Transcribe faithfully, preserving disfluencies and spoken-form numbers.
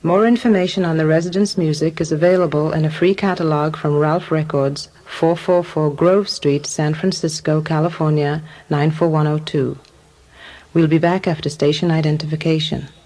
More information on the residence music is available in a free catalog from Ralph Records, four forty-four Grove Street, San Francisco, California, nine four one oh two. We'll be back after station identification.